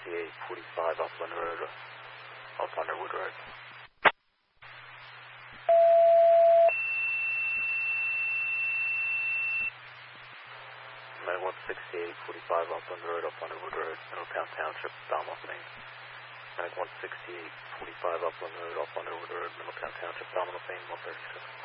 16845 Upland Road, off Underwood Road. Medic 16845 Upland Road, off Underwood Road, Middletown Township, Falmouth, Maine. Medic 16845 Upland Road, off Underwood Road, Middletown Township, Falmouth, Maine, 136.